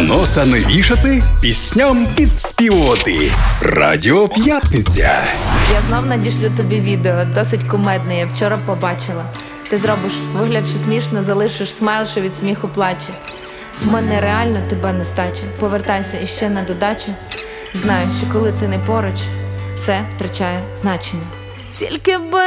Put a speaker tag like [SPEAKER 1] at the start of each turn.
[SPEAKER 1] носа не вішати, пісням підспівувати. Радіо П'ятниця.
[SPEAKER 2] Я знов надішлю тобі відео, досить кумедне, я вчора побачила. Ти зробиш вигляд, що смішно, залишиш смайл, що від сміху плаче. В мене реально тебе нестача. Повертайся іще на додачу. Знаю, що коли ти не поруч, все втрачає значення. Тільки би